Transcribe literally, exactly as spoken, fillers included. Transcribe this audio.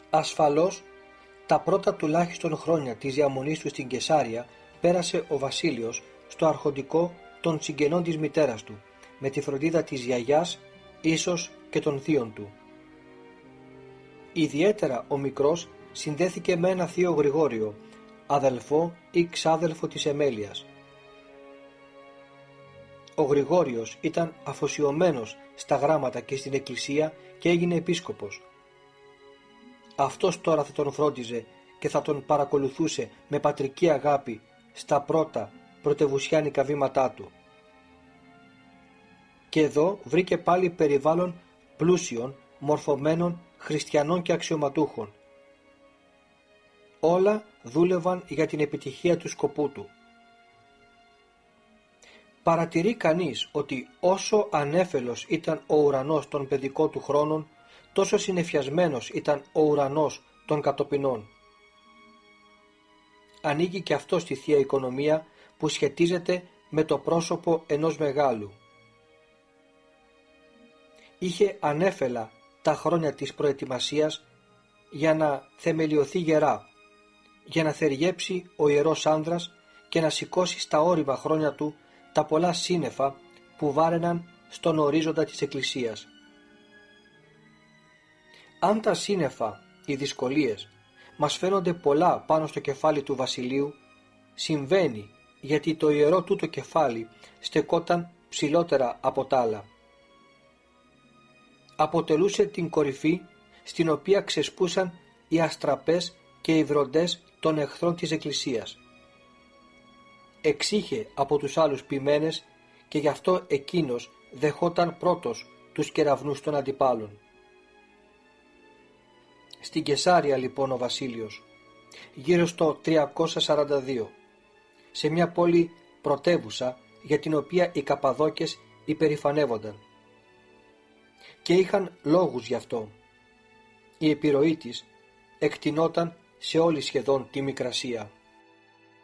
Ασφαλώς, τα πρώτα τουλάχιστον χρόνια της διαμονής του στην Καισάρια πέρασε ο Βασίλειος στο αρχοντικό των συγγενών της μητέρας του, με τη φροντίδα της γιαγιάς, ίσως και των θείων του. Ιδιαίτερα ο μικρός συνδέθηκε με ένα θείο Γρηγόριο, αδελφό ή ξάδελφο της Εμέλειας. Ο Γρηγόριος ήταν αφοσιωμένος στα γράμματα και στην εκκλησία και έγινε επίσκοπος. Αυτός τώρα θα τον φρόντιζε και θα τον παρακολουθούσε με πατρική αγάπη στα πρώτα πρωτευουσιάνικα βήματά του. Και εδώ βρήκε πάλι περιβάλλον πλούσιων, μορφωμένων χριστιανών και αξιωματούχων. Όλα δούλευαν για την επιτυχία του σκοπού του. Παρατηρεί κανείς ότι όσο ανέφελος ήταν ο ουρανός των παιδικών του χρόνων, τόσο συνεφιασμένος ήταν ο ουρανός των κατοπινών. Ανοίγει και αυτό στη Θεία Οικονομία που σχετίζεται με το πρόσωπο ενός μεγάλου. Είχε ανέφελα τα χρόνια της προετοιμασίας για να θεμελιωθεί γερά, για να θεριέψει ο ιερός άνδρας και να σηκώσει στα όρημα χρόνια του τα πολλά σύννεφα που βάραιναν στον ορίζοντα της Εκκλησίας. Αν τα σύννεφα, οι δυσκολίες, μας φαίνονται πολλά πάνω στο κεφάλι του βασιλείου, συμβαίνει γιατί το ιερό τούτο κεφάλι στεκόταν ψηλότερα από τ' άλλα. Αποτελούσε την κορυφή στην οποία ξεσπούσαν οι αστραπές και οι βροντές των εχθρών της Εκκλησίας. Εξήχε από τους άλλους ποιμένες και γι' αυτό εκείνος δεχόταν πρώτος τους κεραυνούς των αντιπάλων. Στην Καισάρια λοιπόν ο Βασίλειος, γύρω στο τριακόσια σαράντα δύο, σε μια πόλη πρωτεύουσα για την οποία οι Καπαδόκες υπερηφανεύονταν. Και είχαν λόγους γι' αυτό. Η επιρροή της εκτινόταν σε όλη σχεδόν τη Μικρασία.